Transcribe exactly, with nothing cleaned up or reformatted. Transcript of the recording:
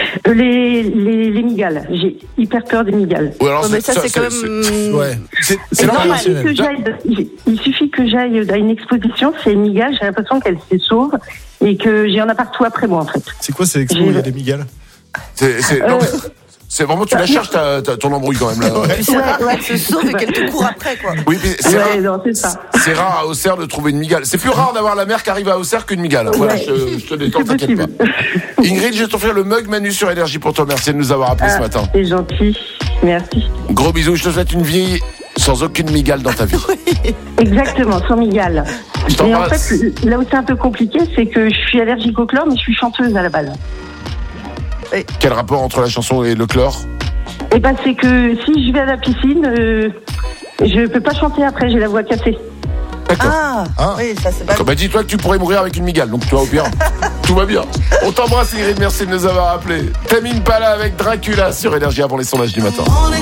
Euh, les, les, les migales. J'ai hyper peur des migales. Ouais, alors Oh, mais ça, c'est, c'est quand c'est- même. c'est- Ouais. C'est, c'est Et normal. il, suffit que j'aille, il, il suffit que j'aille à une exposition, c'est une migale, j'ai l'impression qu'elle se sauve et que j'y en a partout après moi en fait. C'est quoi ces expos où il y a des migales? C'est, c'est, non, mais c'est vraiment, tu la cherches, ta, ta, ton embrouille quand même, là. Puis ça va, Ouais, ouais. elle se sauve et qu'elle te court après, quoi. Oui, mais c'est, Ouais, rare, non, c'est ça. c'est rare à Auxerre de trouver une migale. C'est plus rare d'avoir la mère qui arrive à Auxerre qu'une migale. Voilà, Ouais. je, je te détends, C'est t'inquiète pas. possible. Ingrid, je vais t'offrir le mug Manu sur Énergie pour toi. Merci de nous avoir appelés ce Ah, matin. c'est gentil, merci. Gros bisous, je te souhaite une vie sans aucune migale dans ta vie. Exactement, sans migale. Je Et en t'embrasse. fait, là où c'est un peu compliqué, c'est que je suis allergique au chlore, mais je suis chanteuse à la base. Quel rapport entre la chanson et le chlore? Et ben c'est que si je vais à la piscine, euh, je peux pas chanter après, j'ai la voix cassée. D'accord. Ah, Ah. oui, ça c'est pas. Bah dis-toi que tu pourrais mourir avec une migale, donc tu vois au pire, tout va bien. On t'embrasse Ingrid, merci de nous avoir appelés. Tamine Pala avec Dracula sur Énergie avant les sondages du matin.